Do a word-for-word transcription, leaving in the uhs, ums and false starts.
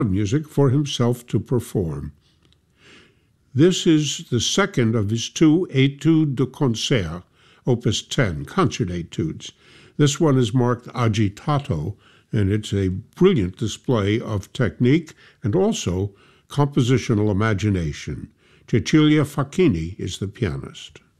music for himself to perform. This is the second of his two Études de Concert, Opus ten, concert etudes. This one is marked Agitato, and it's a brilliant display of technique and also compositional imagination. Cecilia Facchini is the pianist.